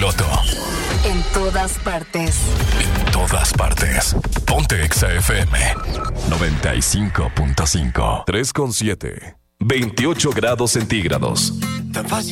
piloto. En todas partes. En todas partes. Ponte Exa FM 95.5. 3,7. 28 grados centígrados. Tan fácil